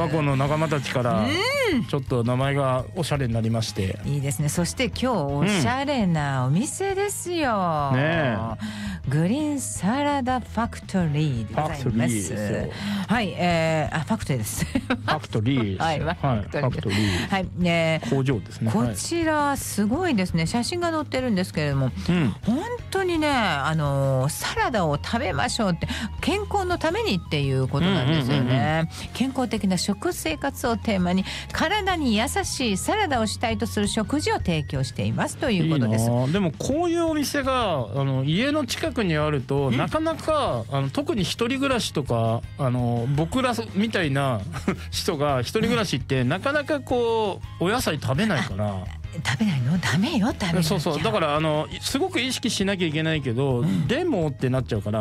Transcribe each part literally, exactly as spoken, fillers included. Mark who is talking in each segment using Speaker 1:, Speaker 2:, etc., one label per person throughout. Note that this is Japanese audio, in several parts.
Speaker 1: 和光の仲間たちからちょっと名前がおしゃれになりまして、
Speaker 2: いいですね。そして今日おしゃれなお店ですよ、うん、ね、グリーンサラダファクトリーでございます。はい、えー、あ、ファクトリーですフ
Speaker 1: ァクトリー
Speaker 2: はい、ファクトリー、はい、ね、
Speaker 1: 工場ですね。
Speaker 2: こちらすごいですね。写真が載ってるんですけれども、うん、本当にね、あのサラダを食べましょうって、健康のためにっていうことなんですよね、うんうんうんうん、健康的な食生活をテーマに体に優しいサラダを主体とする食事を提供していますということです。
Speaker 1: いいな。でもこういうお店があの家の近くにあると、うん、なかなかあの特に一人暮らしとかあの僕らみたいな人が一人暮らしってなかなかこうお野菜食べないから
Speaker 2: 食べないの？ダメよ、食べなきゃ。
Speaker 1: そうそう、だからあのすごく意識しなきゃいけないけど、うん、でもってなっちゃうから、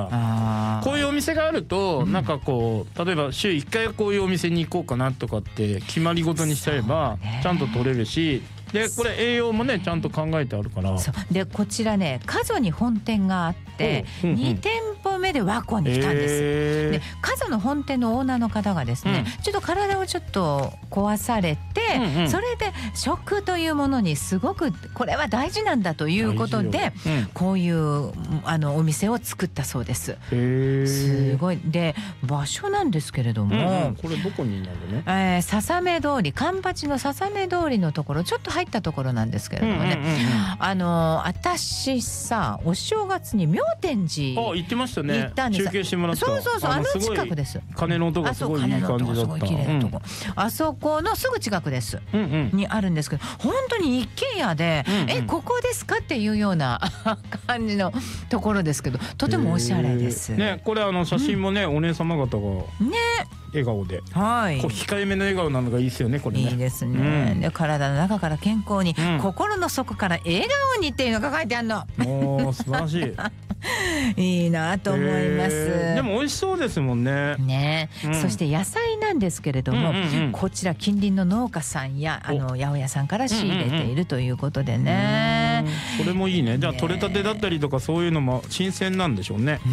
Speaker 1: こういうお店があると、うん、なんかこう例えば週いっかいこういうお店に行こうかなとかって決まり事にしちゃえば、ちゃんと取れるし、でこれ栄養もねちゃんと考えてあるから。
Speaker 2: そうで、こちらね、加須に本店があって、うんうん、に店舗目で和光に来たんです、えー、で加須の本店のオーナーの方がですね、うん、ちょっと体をちょっと壊されて、うんうん、それで食というものにすごくこれは大事なんだということで、うん、こういうあのお店を作ったそうです。
Speaker 1: えー、
Speaker 2: すごい。で場所なんですけれども、うんうん、
Speaker 1: これどこになるの？
Speaker 2: えー、笹目通り、カンパチの笹目通りのところ、ちょっと入ったところなんですけれどもね、うんうんうんうん、あの私さ、お正月に妙天寺
Speaker 1: 行ってましたね。
Speaker 2: 行ったんです。
Speaker 1: 中継してもらった。
Speaker 2: そうそうそう、あの近くです。
Speaker 1: 鐘の音がすごいいい感じだった。
Speaker 2: うん、あそこのすぐ近くです、うんうん、にあるんですけど、本当に一軒家で、うんうん、えここですかっていうような感じのところですけど、とてもおしゃれです、
Speaker 1: ね。これあの写真もね、うん、お姉様方がね笑顔で、はい、こう控えめの笑顔なのがいいですよね、これね。
Speaker 2: いいですね、うん、で体の中から健康に、うん、心の底から笑顔にっていうのが書いてあるの。
Speaker 1: もう素晴らしい
Speaker 2: いいなと思います。
Speaker 1: でも美味しそうですもんね。
Speaker 2: ね、うん、そして野菜なんですけれども、うんうんうん、こちら近隣の農家さんやあの八百屋さんから仕入れているということでね、
Speaker 1: うんうん、それもいいね。じゃあ取れたてだったりとかそういうのも新鮮なんでしょうね。
Speaker 2: うん、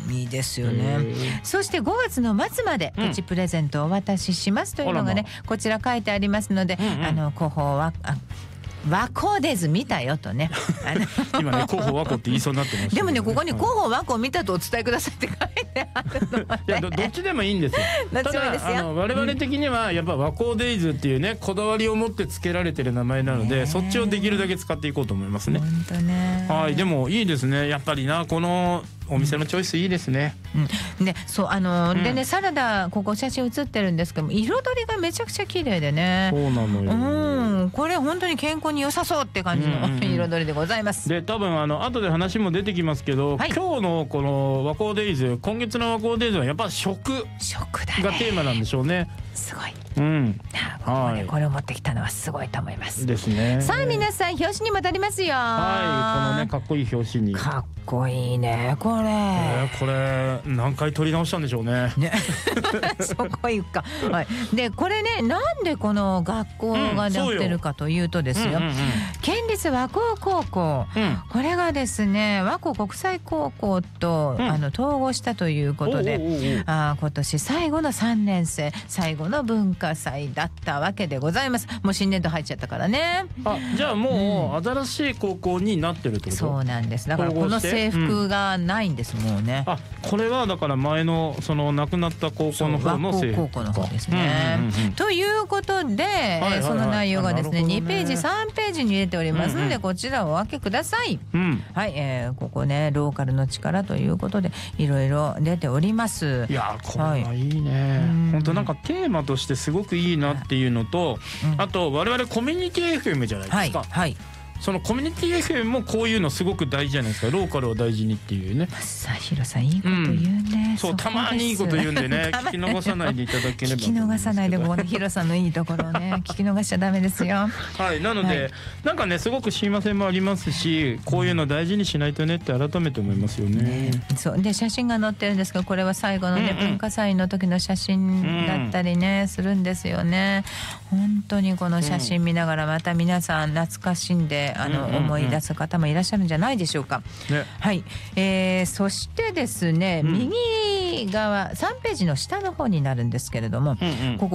Speaker 2: いいですよね。そしてごがつの末までプチプレゼントをお渡ししますというのがね、うん、こちら書いてありますので、うんうん、あの広報はあ和光デズ見たよとね
Speaker 1: 今ね広報和光って言いそうになってました、
Speaker 2: でもね、ここに広報和光見たとお伝えくださいって書いてあるので、
Speaker 1: いや ど, どっちでもいいんですよ。
Speaker 2: どっちもいいですよ。
Speaker 1: ただあの我々的にはやっぱ和光デイズっていうねこだわりを持って付けられてる名前なので、そっちをできるだけ使っていこうと思いますね。
Speaker 2: 本当ね。
Speaker 1: はい、でもいいですね。やっぱりな、このお店のチョイスいいですね。
Speaker 2: うん、で、そうあの、うん、でね、サラダここ写真写ってるんですけども、彩りがめちゃくちゃ綺麗でね。
Speaker 1: そうなのよ。
Speaker 2: うん、これ本当に健康に良さそうって感じの、うんうん、彩りでございます。
Speaker 1: で、多分あの後で話も出てきますけど、はい、今日のこの和光デイズ、今月の和光デイズはやっぱ食
Speaker 2: 食だね
Speaker 1: がテーマなんでしょうね。
Speaker 2: すごい。
Speaker 1: うん。
Speaker 2: ここね、これを持ってきたのはすごいと思います。
Speaker 1: ですね。
Speaker 2: さあ皆さん、表紙に戻りますよ。
Speaker 1: はい、このねかっこいい表紙に。
Speaker 2: かっこいいねこれ。
Speaker 1: えー、これ何回撮り直したんでしょうね。
Speaker 2: ねそこ行くか。はい。でこれね、なんでこの学校がやってるかというとですよ。うんうんうん、県立和光高校、うん、これがですね和光国際高校と、うん、あの統合したということで、おうおうおう、あ今年最後のさんねん生、最後の文化祭だったわけでございます。もう新年度入っちゃったからね。
Speaker 1: あ、じゃあもう新しい高校になってるってこと？
Speaker 2: そうなんです。だからこの制服がないんです、うん、もうね。
Speaker 1: あ、これはだから前のその亡くなった高校の方の制服。
Speaker 2: 和光高校の方ですね。うんうんうん、ということで、はいはいはい、その内容がですね、ねにページさんページに入れておりますので、うんうん、こちらをお分けください。うん、はい、えー、ここねローカルの力ということでいろいろ出ております。
Speaker 1: いやこれはいいね。本当、はい、なんかテーマとしてすごくいいなっていうのと、うん、あと我々コミュニティ エフエム じゃないですか。はい、はい、そのコミュニティ エフエム もこういうのすごく大事じゃないですか。ローカルを大事にっていうね。
Speaker 2: さあヒロさんいいこと言うね。うん、
Speaker 1: そう、たまにいいこと言うんでね聞き逃さないでいただければ。
Speaker 2: 聞き逃さないで、ここのヒロさんのいいところをね聞き逃しちゃダメですよ。
Speaker 1: はい、なので、はい、なんかねすごく親和性もありますし、こういうの大事にしないとねって改めて思いますよね。ね、
Speaker 2: そうで写真が載ってるんですけど、これは最後のね、うんうん、文化祭の時の写真だったりね、うん、するんですよね。本当にこの写真見ながらまた皆さん懐かしんで、あの、うんうんうん、思い出す方もいらっしゃるんじゃないでしょうか。ね、はい、えー、そしてですね、うん、右側さんページの下の方になるんですけれども、うんうん、ここ